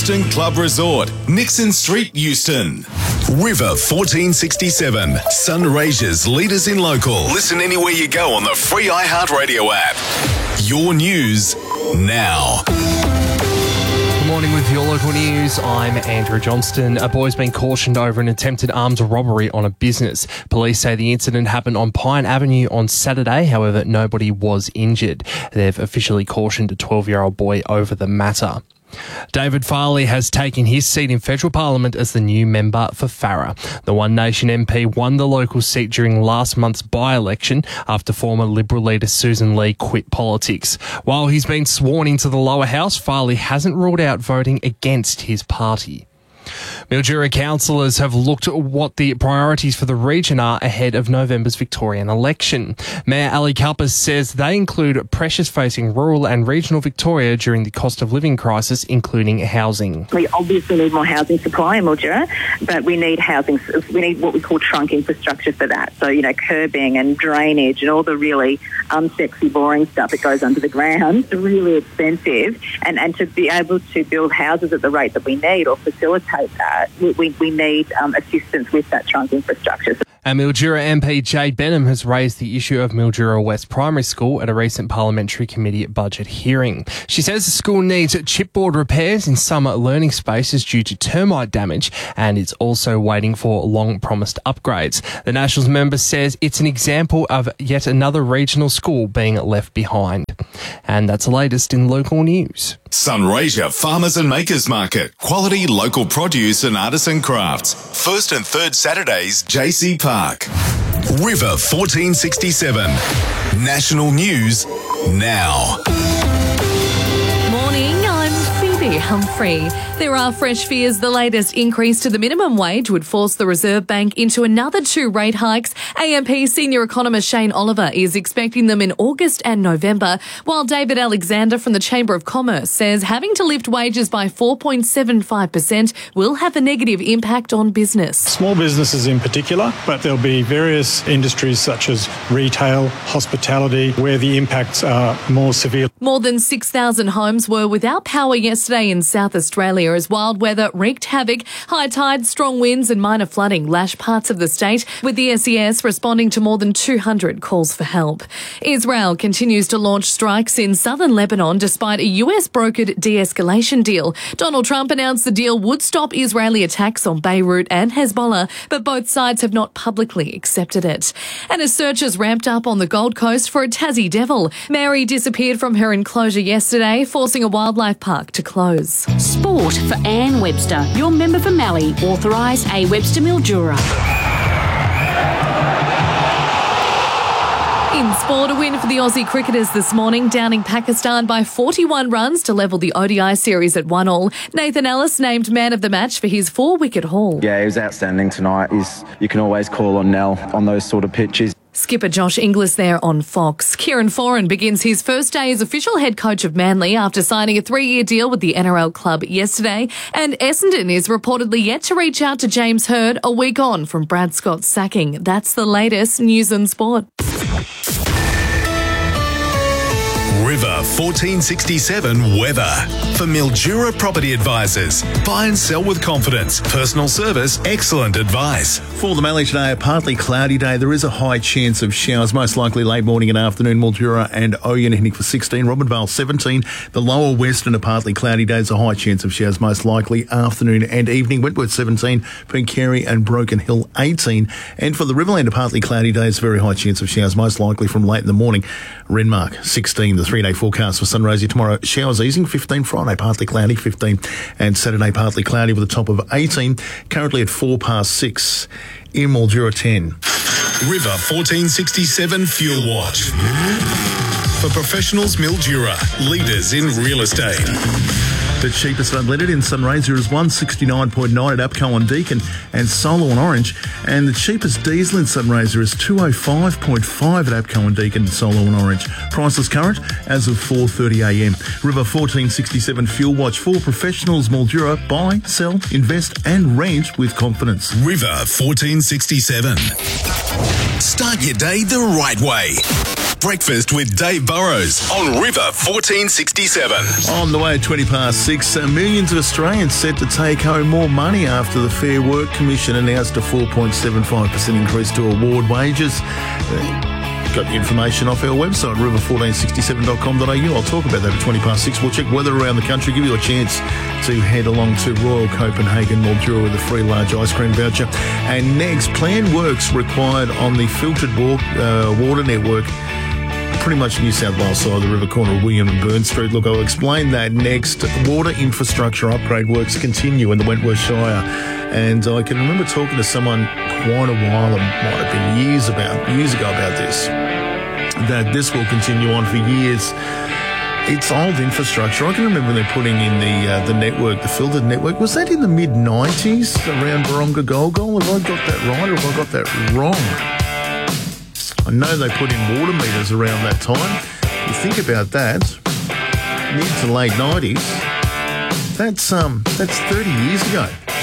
Euston Club Resort, Nixon Street, Euston. River 1467, Sunraysia's leaders in local. Listen anywhere you go on the free iHeartRadio app. Your news now. Good morning with your local news. I'm Andrew Johnston. A boy's been cautioned over an attempted armed robbery on a business. Police say the incident happened on Pine Avenue on Saturday. However, nobody was injured. They've officially cautioned a 12-year-old boy over the matter. David Farley has taken his seat in federal parliament as the new member for Farrer. The One Nation MP won the local seat during last month's by-election after former Liberal leader Susan Lee quit politics. While he's been sworn into the lower house, Farley hasn't ruled out voting against his party. Mildura councillors have looked at what the priorities for the region are ahead of November's Victorian election. Mayor Ali Kalpas says they include pressures facing rural and regional Victoria during the cost of living crisis, including housing. We obviously need more housing supply in Mildura, but we need we need what we call trunk infrastructure for that. So, curbing and drainage and all the really unsexy, boring stuff that goes under the ground. It's really expensive. And to be able to build houses at the rate that we need or facilitate that, we need assistance with that trunk infrastructure. And Mildura MP Jade Benham has raised the issue of Mildura West Primary School at a recent Parliamentary Committee budget hearing. She says the school needs chipboard repairs in some learning spaces due to termite damage, and it's also waiting for long-promised upgrades. The Nationals member says it's an example of yet another regional school being left behind. And that's the latest in local news. Sunraysia Farmers and Makers Market. Quality local produce and artisan crafts. First and third Saturdays, JC Park. River 1467. National News now. Morning, I'm Phoebe Humphrey. There are fresh fears the latest increase to the minimum wage would force the Reserve Bank into another 2 rate hikes. AMP senior economist Shane Oliver is expecting them in August and November, while David Alexander from the Chamber of Commerce says having to lift wages by 4.75% will have a negative impact on business. Small businesses in particular, but there'll be various industries such as retail, hospitality, where the impacts are more severe. More than 6,000 homes were without power yesterday in South Australia as wild weather wreaked havoc. High tide, strong winds and minor flooding lashed parts of the state, with the SES responding to more than 200 calls for help. Israel continues to launch strikes in southern Lebanon despite a US-brokered de-escalation deal. Donald Trump announced the deal would stop Israeli attacks on Beirut and Hezbollah, but both sides have not publicly accepted it. And as searches ramped up on the Gold Coast for a Tassie devil, Mary disappeared from her enclosure yesterday, forcing a wildlife park to close. Sport for Anne Webster, your member for Mallee, authorised A. Webster Mildura. In sport, a win for the Aussie cricketers this morning, downing Pakistan by 41 runs to level the ODI series at 1-1. Nathan Ellis named man of the match for his 4-wicket haul. Yeah, he was outstanding tonight. You can always call on Nell on those sort of pitches. Skipper Josh Inglis there on Fox. Kieran Foran begins his first day as official head coach of Manly after signing a 3-year deal with the NRL club yesterday. And Essendon is reportedly yet to reach out to James Hird a week on from Brad Scott's sacking. That's the latest news and sport. River 1467 weather. For Mildura Property Advisors. Buy and sell with confidence. Personal service, excellent advice. For the Mallee today, a partly cloudy day. There is a high chance of showers, most likely late morning and afternoon. Mildura and Oyen heading for 16. Robinvale 17. The lower western, a partly cloudy day. There's a high chance of showers, most likely afternoon and evening. Wentworth 17. Pooncarie and Broken Hill 18. And for the Riverland, a partly cloudy day. It's a very high chance of showers, most likely from late in the morning. Renmark 16. The 3-day forecast for Sunraysia tomorrow. Showers easing 15. Friday partly cloudy 15. And Saturday partly cloudy with a top of 18. Currently at 6:04. In Mildura 10. River 1467 Fuel Watch. For professionals, Mildura. Leaders in real estate. The cheapest unleaded in Sunraysia is 169.9 at APCO and Deakin and Solo and Orange. And the cheapest diesel in Sunraysia is 205.5 at APCO and Deakin and Solo and Orange. Prices current as of 4:30am. River 1467 Fuel Watch for professionals. Mildura. Buy, sell, invest and rent with confidence. River 1467. Start your day the right way. Breakfast with Dave Burrows on River 1467. On the way at 6:20, millions of Australians set to take home more money after the Fair Work Commission announced a 4.75% increase to award wages. Got the information off our website, river1467.com.au. I'll talk about that at 6:20. We'll check weather around the country, give you a chance to head along to Royal Copenhagen Mildura with a free large ice cream voucher. And next, planned works required on the filtered water network, pretty much New South Wales side of the river corner of William and Burn Street. Look, I'll explain that next. Water infrastructure upgrade works continue in the Wentworth Shire. And I can remember talking to someone quite a while, it might have been years ago about this, that this will continue on for years. It's old infrastructure. I can remember when they're putting in the network, the filtered network. Was that in the mid-90s around Baronga Golgol? Have I got that right or have I got that wrong? I know they put in water meters around that time. You think about that, mid to late 90s, that's 30 years ago.